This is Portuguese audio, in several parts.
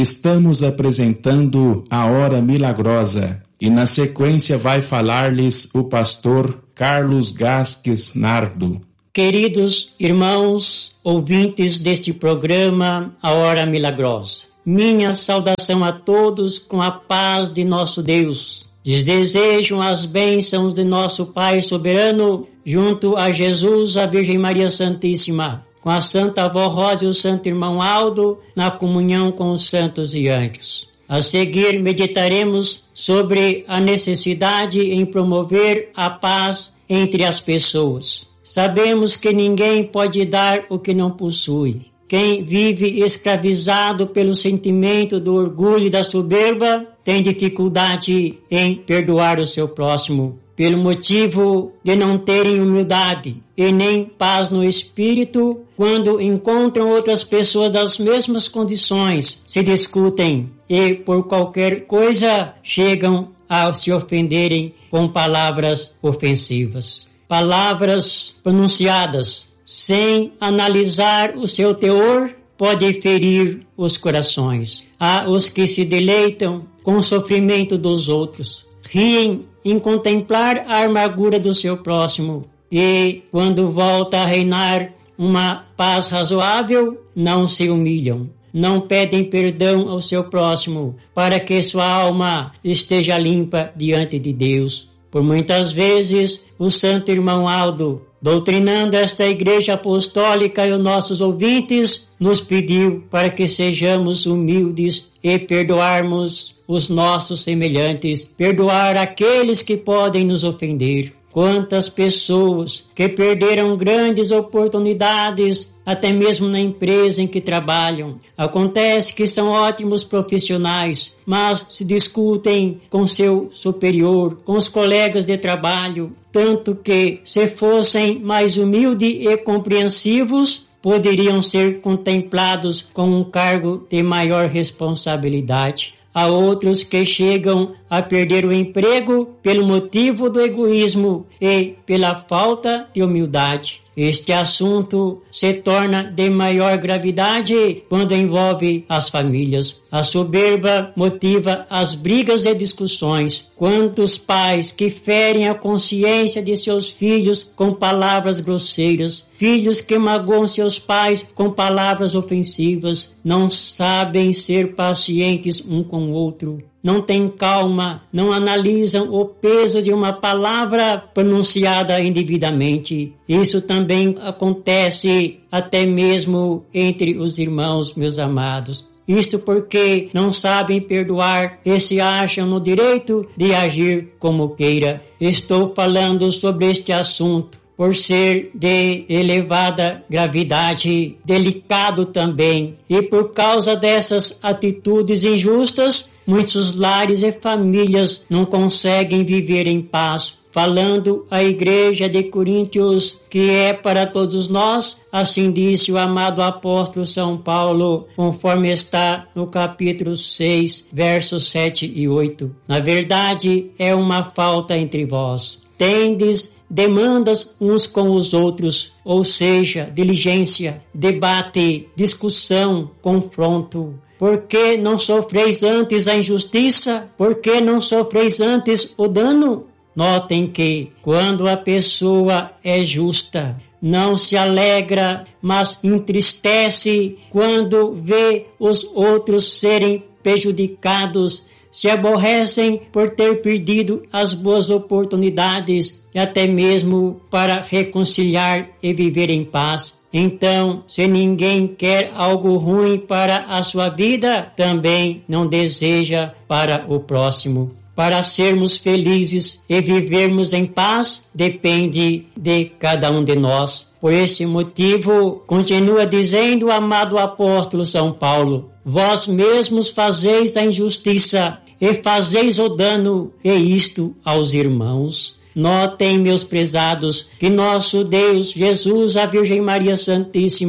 Estamos apresentando a Hora Milagrosa e na sequência vai falar-lhes o pastor Carlos Gasques Nardo. Queridos irmãos, ouvintes deste programa, a Hora Milagrosa, minha saudação a todos com a paz de nosso Deus. Lhes desejo as bênçãos de nosso Pai soberano, junto a Jesus, a Virgem Maria Santíssima, com a Santa Avó Rosa e o Santo Irmão Aldo, na comunhão com os santos e anjos. A seguir, meditaremos sobre a necessidade em promover a paz entre as pessoas. Sabemos que ninguém pode dar o que não possui. Quem vive escravizado pelo sentimento do orgulho e da soberba tem dificuldade em perdoar o seu próximo, pelo motivo de não terem humildade e nem paz no espírito. Quando encontram outras pessoas das mesmas condições, se discutem e por qualquer coisa chegam a se ofenderem com palavras ofensivas. Palavras pronunciadas sem analisar o seu teor pode ferir os corações. Há os que se deleitam com o sofrimento dos outros, riem em contemplar a amargura do seu próximo e, quando volta a reinar uma paz razoável, não se humilham, não pedem perdão ao seu próximo para que sua alma esteja limpa diante de Deus. Por muitas vezes, o Santo Irmão Aldo, doutrinando esta Igreja Apostólica e os nossos ouvintes, nos pediu para que sejamos humildes e perdoarmos os nossos semelhantes, perdoar aqueles que podem nos ofender. Quantas pessoas que perderam grandes oportunidades, até mesmo na empresa em que trabalham. Acontece que são ótimos profissionais, mas se discutem com seu superior, com os colegas de trabalho, tanto que, se fossem mais humildes e compreensivos, poderiam ser contemplados com um cargo de maior responsabilidade. Há outros que chegam a perder o emprego pelo motivo do egoísmo e pela falta de humildade. Este assunto se torna de maior gravidade quando envolve as famílias. A soberba motiva as brigas e discussões. Quantos pais que ferem a consciência de seus filhos com palavras grosseiras, filhos que magoam seus pais com palavras ofensivas, não sabem ser pacientes um com o outro. Não têm calma, não analisam o peso de uma palavra pronunciada indevidamente. Isso também acontece até mesmo entre os irmãos, meus amados. Isto porque não sabem perdoar e se acham no direito de agir como queira. Estou falando sobre este assunto por ser de elevada gravidade, delicado também. E por causa dessas atitudes injustas, muitos lares e famílias não conseguem viver em paz. Falando a Igreja de Coríntios, que é para todos nós, assim disse o amado apóstolo São Paulo, conforme está no capítulo 6, versos 7 e 8. Na verdade, é uma falta entre vós. Tendes demandas uns com os outros, ou seja, diligência, debate, discussão, confronto. Por que não sofreis antes a injustiça? Por que não sofreis antes o dano? Notem que, quando a pessoa é justa, não se alegra, mas entristece quando vê os outros serem prejudicados, se aborrecem por ter perdido as boas oportunidades e até mesmo para reconciliar e viver em paz. Então, se ninguém quer algo ruim para a sua vida, também não deseja para o próximo. Para sermos felizes e vivermos em paz, depende de cada um de nós. Por esse motivo, continua dizendo o amado apóstolo São Paulo: vós mesmos fazeis a injustiça e fazeis o dano, e isto aos irmãos. Notem, meus prezados, que nosso Deus, Jesus, a Virgem Maria Santíssima,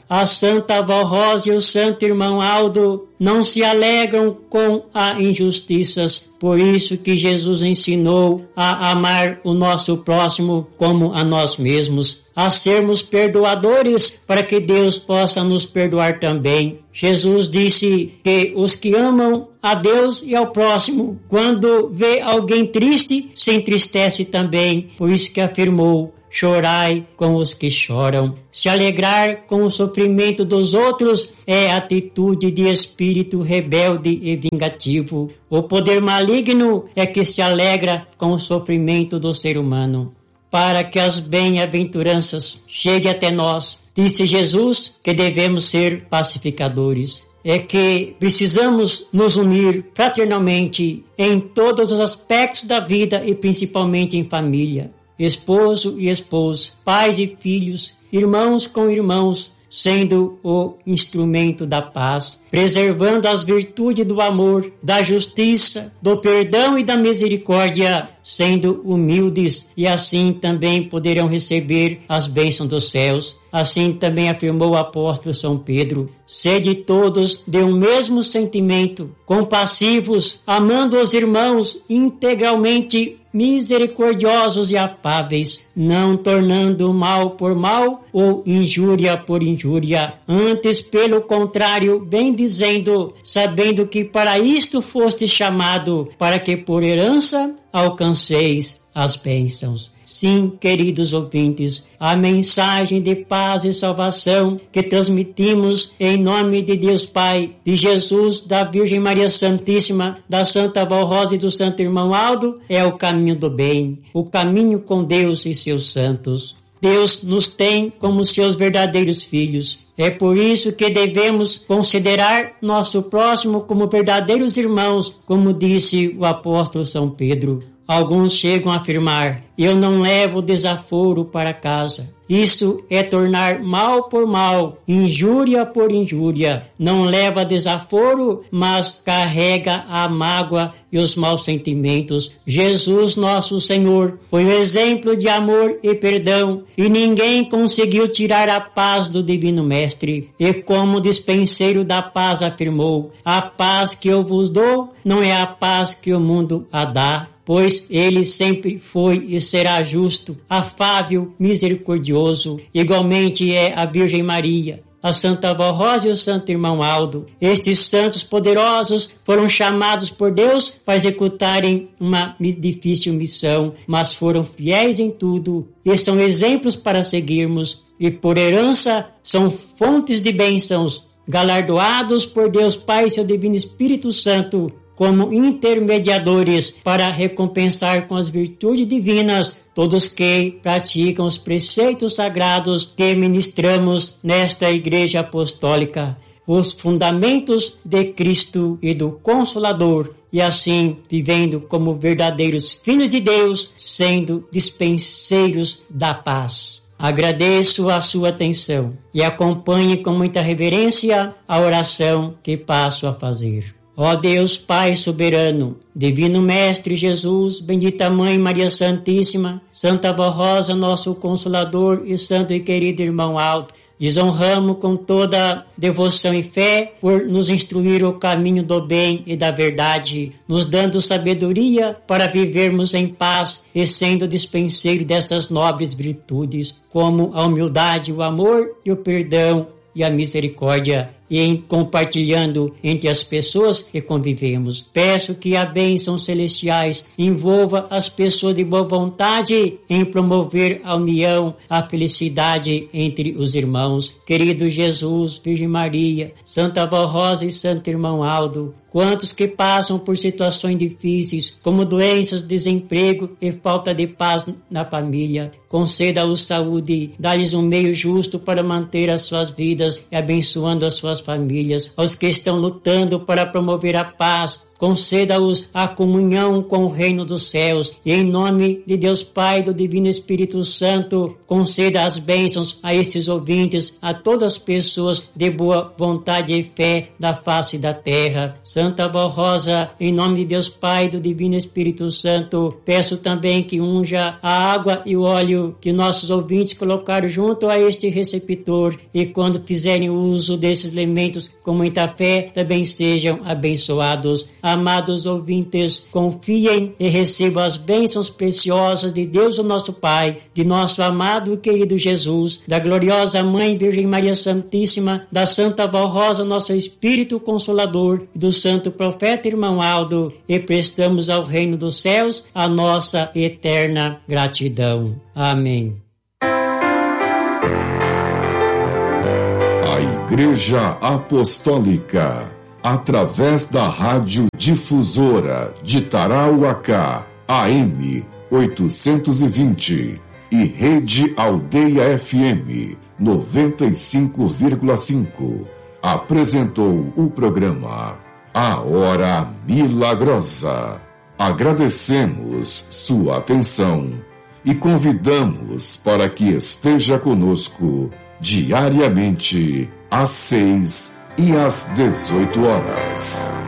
a Santa Avó Rosa e o Santo Irmão Aldo não se alegram com as injustiças. Por isso que Jesus ensinou a amar o nosso próximo como a nós mesmos, a sermos perdoadores para que Deus possa nos perdoar também. Jesus disse que os que amam a Deus e ao próximo, quando vê alguém triste, se entristece também. Por isso que afirmou: chorai com os que choram. Se alegrar com o sofrimento dos outros é atitude de espírito rebelde e vingativo. O poder maligno é que se alegra com o sofrimento do ser humano. Para que as bem-aventuranças cheguem até nós, disse Jesus que devemos ser pacificadores. É que precisamos nos unir fraternalmente em todos os aspectos da vida e principalmente em família. Esposo e esposa, pais e filhos, irmãos com irmãos, sendo o instrumento da paz, preservando as virtudes do amor, da justiça, do perdão e da misericórdia, sendo humildes, e assim também poderão receber as bênçãos dos céus. Assim também afirmou o apóstolo São Pedro: sede todos de um mesmo sentimento, compassivos, amando os irmãos, integralmente misericordiosos e afáveis, não tornando mal por mal ou injúria por injúria, antes pelo contrário, bem dizendo, sabendo que para isto foste chamado, para que por herança alcanceis as bênçãos. Sim, queridos ouvintes, a mensagem de paz e salvação que transmitimos em nome de Deus Pai, de Jesus, da Virgem Maria Santíssima, da Santa Avó Rosa e do Santo Irmão Aldo é o caminho do bem, o caminho com Deus e seus santos. Deus nos tem como seus verdadeiros filhos. É por isso que devemos considerar nosso próximo como verdadeiros irmãos, como disse o apóstolo São Pedro. Alguns chegam a afirmar: eu não levo desaforo para casa. Isso é tornar mal por mal, injúria por injúria. Não leva desaforo, mas carrega a mágoa e os maus sentimentos. Jesus, nosso Senhor, foi o exemplo de amor e perdão, e ninguém conseguiu tirar a paz do Divino Mestre. E como dispenseiro da paz afirmou: a paz que eu vos dou não é a paz que o mundo a dá. Pois ele sempre foi e será justo, afável, misericordioso. Igualmente é a Virgem Maria, a Santa Avó Rosa e o Santo Irmão Aldo. Estes santos poderosos foram chamados por Deus para executarem uma difícil missão, mas foram fiéis em tudo e são exemplos para seguirmos. E por herança são fontes de bênçãos, galardoados por Deus Pai e seu Divino Espírito Santo, como intermediadores para recompensar com as virtudes divinas todos que praticam os preceitos sagrados que ministramos nesta Igreja Apostólica, os fundamentos de Cristo e do Consolador, e assim vivendo como verdadeiros filhos de Deus, sendo dispenseiros da paz. Agradeço a sua atenção e acompanhe com muita reverência a oração que passo a fazer. Ó Deus Pai soberano, Divino Mestre Jesus, bendita Mãe Maria Santíssima, Santa Avó Rosa, nosso Consolador, e santo e querido Irmão Aldo, desonramos com toda devoção e fé por nos instruir o caminho do bem e da verdade, nos dando sabedoria para vivermos em paz e sendo dispenseiro destas nobres virtudes, como a humildade, o amor e o perdão e a misericórdia, e em compartilhando entre as pessoas que convivemos. Peço que a bênção celestiais envolva as pessoas de boa vontade em promover a união, a felicidade entre os irmãos. Querido Jesus, Virgem Maria, Santa Avó Rosa e Santo Irmão Aldo, quantos que passam por situações difíceis, como doenças, desemprego e falta de paz na família, conceda-os saúde, dá-lhes um meio justo para manter as suas vidas e abençoando as suas famílias. Aos que estão lutando para promover a paz, conceda-os a comunhão com o reino dos céus, e em nome de Deus Pai, do Divino Espírito Santo, conceda as bênçãos a estes ouvintes, a todas as pessoas de boa vontade e fé da face da terra. Santa Vó Rosa, em nome de Deus Pai, do Divino Espírito Santo, peço também que unja a água e o óleo que nossos ouvintes colocaram junto a este receptor, e quando fizerem uso desses elementos com muita fé, também sejam abençoados. Amados ouvintes, confiem e recebam as bênçãos preciosas de Deus, o nosso Pai, de nosso amado e querido Jesus, da gloriosa Mãe Virgem Maria Santíssima, da Santa Vó Rosa, nosso Espírito Consolador, e do Santo Profeta Irmão Aldo, e prestamos ao reino dos céus a nossa eterna gratidão. Amém. A Igreja Apostólica, através da Rádio Difusora de Tarauacá, AM 820 e Rede Aldeia FM 95,5, apresentou o programa A Hora Milagrosa. Agradecemos sua atenção e convidamos para que esteja conosco diariamente às 6 e às 18 horas.